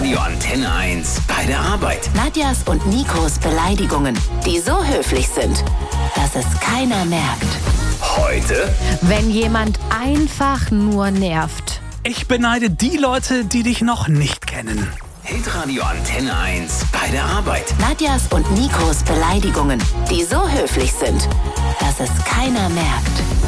Hitradio Antenne 1 bei der Arbeit. Nadjas und Nikos Beleidigungen, die so höflich sind, dass es keiner merkt. Heute, Wenn jemand einfach nur nervt. Ich beneide die Leute, die dich noch nicht kennen. Hitradio Antenne 1 bei der Arbeit. Nadjas und Nikos Beleidigungen, die so höflich sind, dass es keiner merkt.